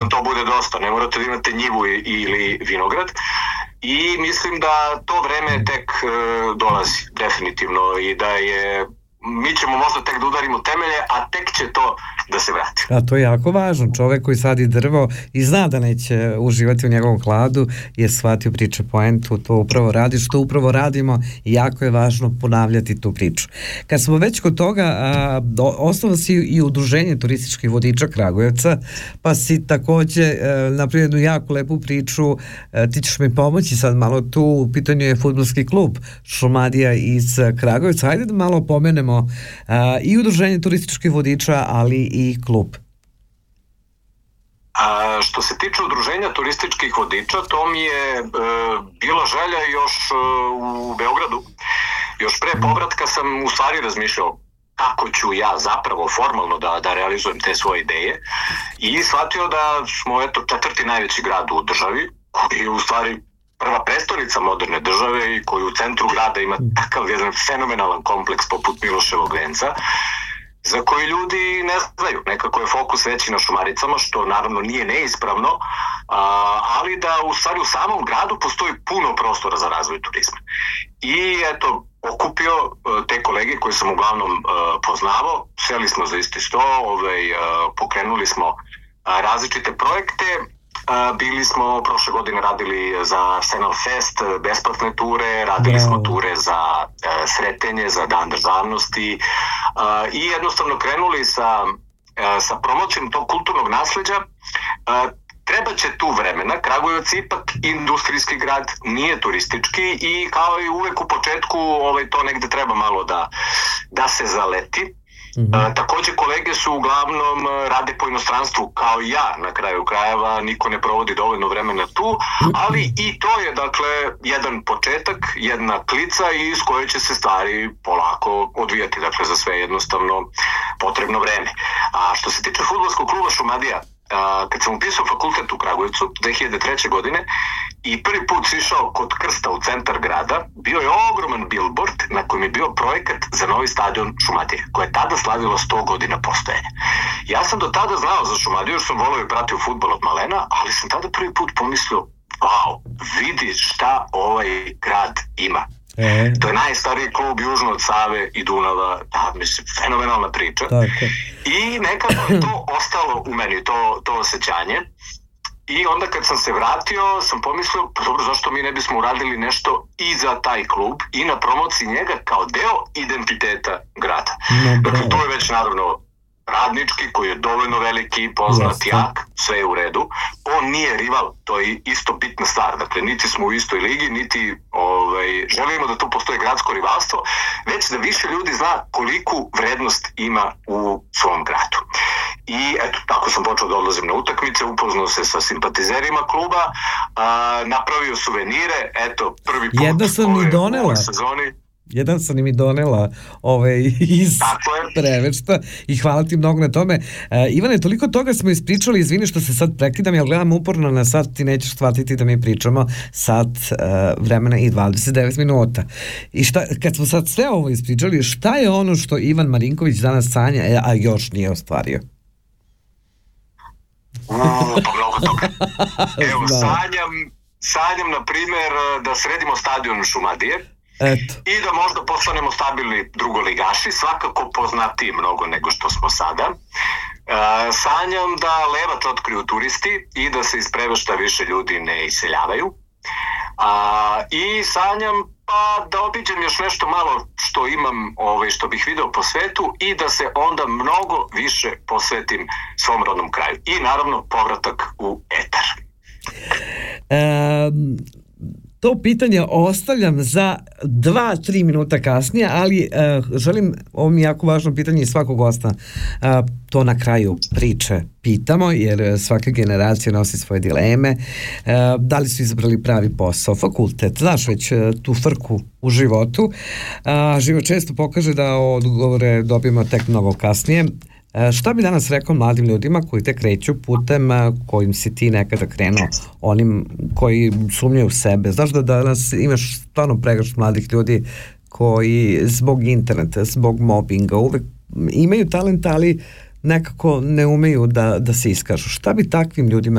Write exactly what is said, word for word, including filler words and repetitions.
to bude dosta, ne morate da imate njivu ili vinograd. I mislim da to vreme tek e, dolazi, definitivno, i da je, mi ćemo možda tek da udarimo temelje, a tek će to da se vrati. A to je jako važno. Čovek koji sadi drvo i zna da neće uživati u njegovom hladu je shvatio priče poentu, to upravo radi, što upravo radimo i jako je važno ponavljati tu priču. Kad smo već kod toga, a, osnovno si i udruženje turističkih vodiča Kragujevca, pa si takođe a, napravio jednu jako lepu priču, a, ti ćeš mi pomoći sad malo tu, u pitanju je fudbalski klub Šumadija iz Kragujevca. Hajde da malo pomenemo a, i udruženje turističkih vodiča, ali i klub. A, što se tiče udruženja turističkih vodiča, to mi je e, bila želja još e, u Beogradu. Još pre povratka sam u stvari razmišljao kako ću ja zapravo formalno da, da realizujem te svoje ideje i shvatio da smo eto četvrti najveći grad u državi, koji je u stvari prva prestonica moderne države i koji u centru grada ima takav jedan fenomenalan kompleks poput Miloševog venca, za koji ljudi ne znaju. Nekako je fokus veći na Šumaricama, što naravno nije neispravno, ali da u stvari u samom gradu postoji puno prostora za razvoj turizma. I eto, okupio te kolege koje sam uglavnom poznavao, seli smo za isti sto, ovaj, pokrenuli smo različite projekte. Bili smo prošle godine radili za Senal Fest besplatne ture, radili wow. smo ture za Sretenje, za Dan državnosti i jednostavno krenuli sa, sa promocijom tog kulturnog nasleđa. Treba će tu vremena, Kragujevac je ipak industrijski grad, nije turistički i kao i uvek u početku ovaj, to negde treba malo da, da se zaleti. Mm-hmm. E, takođe kolege su uglavnom rade po inostranstvu kao i ja, na kraju krajeva niko ne provodi dovoljno vremena tu, ali i to je dakle jedan početak, jedna klica iz koje će se stvari polako odvijati, dakle za sve jednostavno potrebno vreme. A što se tiče fudbalskog kluba Šumadija, a, kad sam upisao fakultet u Kragujevcu dve hiljade treće. godine i prvi put sišao kod krsta u centar grada, bio je ogroman billboard na kojem je bio projekat za novi stadion Šumadije, koje je tada slavilo sto godina postojanja. Ja sam do tada znao za Šumadiju, jer sam volio i pratio fudbal od malena, ali sam tada prvi put pomislio, wow, vidi šta ovaj grad ima. E. To je najstariji klub južno od Save i Dunava, da, mislim, fenomenalna priča. Tako. I nekako je to ostalo u meni, to, to osjećanje. I onda kad sam se vratio, sam pomislio, pa dobro, zašto mi ne bismo uradili nešto i za taj klub i na promociji njega kao deo identiteta grada. No, dakle, to je već naravno radnički, koji je dovoljno veliki, poznat, Jeste. jak, sve je u redu. On nije rival, to je isto bitna stvar. Dakle, niti smo u istoj ligi, niti ovaj, želimo da tu postoji gradsko rivalstvo, već da više ljudi zna koliku vrednost ima u svom gradu. I eto, tako sam počeo da odlazim na utakmice, upoznao se sa simpatizerima kluba, a, napravio suvenire, eto, prvi put Jedna sam ove, u ovoj sezoni. Jedan sam im i donela ovaj, iz Prevečta i hvala ti mnogo na tome. Uh, Ivane, toliko toga smo ispričali, izvini što se sad prekidam, ja gledam uporno na sat, ti nećeš shvatiti da mi pričamo sat uh, vremena i dvadeset devet minuta. I šta, kad smo sad sve ovo ispričali, šta je ono što Ivan Marinković danas sanja, a još nije ostvario? Uuu, pa mnogo toga. Evo, sanjam, sanjam, na primjer, da sredimo stadion Šumadije. Eto. I da možda postanemo stabilni drugoligaši, svakako poznatiji mnogo nego što smo sada. E, sanjam da Levač otkriju turisti i da se iz Prevešta više ljudi ne iseljavaju. A, I sanjam pa da obiđem još nešto malo što imam, ovaj, što bih video po svetu i da se onda mnogo više posvetim svom rodnom kraju. I naravno povratak u etar. Um... To pitanje ostavljam za dva, tri minuta kasnije, ali uh, želim, ovo mi je jako važno pitanje i svakog gosta, uh, to na kraju priče pitamo, jer svaka generacija nosi svoje dileme, uh, da li su izabrali pravi posao, fakultet, znaš već uh, tu frku u životu, uh, život često pokaže da odgovore dobijemo tek mnogo kasnije. Šta bi danas rekao mladim ljudima koji te kreću putem kojim si ti nekada krenuo, onim koji sumnjaju u sebe? Znaš da danas imaš stvarno pregršt mladih ljudi koji zbog interneta, zbog mobinga uvek imaju talent, ali nekako ne umeju da, da se iskažu. Šta bi takvim ljudima